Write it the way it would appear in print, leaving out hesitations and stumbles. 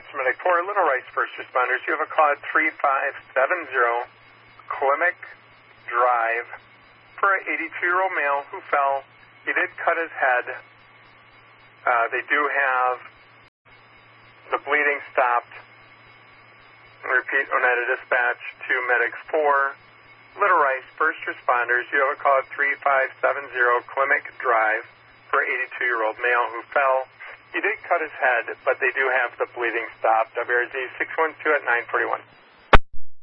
Medic 4, Little Rice first responders. You have a call at 3570 Klimic Drive for an 82-year-old male who fell. He did cut his head. They do have the bleeding stopped. Repeat, Oneida Dispatch to Medics 4, Little Rice first responders. You have a call at 3570 Klimic Drive for an 82-year-old male who fell. He did cut his head, but they do have the bleeding stopped. WRZ 612 at 941.